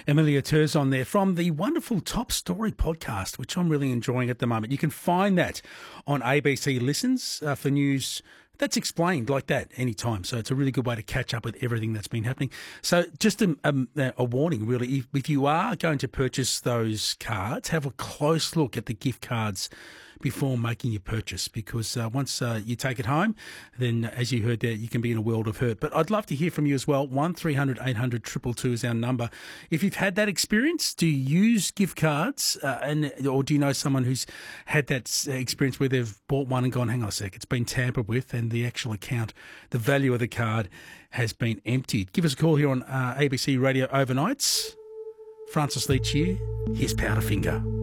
Amelia Turzon there from the wonderful Top Story podcast, which I'm really enjoying at the moment. You can find that on ABC Listens for news that's explained like that anytime. So it's a really good way to catch up with everything that's been happening. So just a warning, really, if you are going to purchase those cards, have a close look at the gift cards before making your purchase, because once you take it home, then as you heard there, you can be in a world of hurt. But I'd love to hear from you as well. 1300 800 222 is our number. If you've had that experience, do you use gift cards or do you know someone who's had that experience where they've bought one and gone, hang on a sec, it's been tampered with and the actual account, the value of the card has been emptied? Give us a call here on ABC Radio Overnights. Francis Leach here. Here's Powderfinger.